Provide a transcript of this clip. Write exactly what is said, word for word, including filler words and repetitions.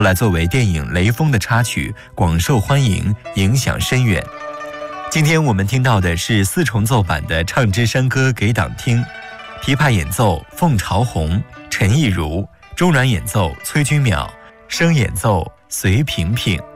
来作为电影《雷锋》的插曲，广受欢迎，影响深远。今天我们听到的是四重奏版的《唱支山歌给党听》，琵琶演奏凤朝红、陈亦儒，中阮演奏崔君淼，声演奏隋萍萍。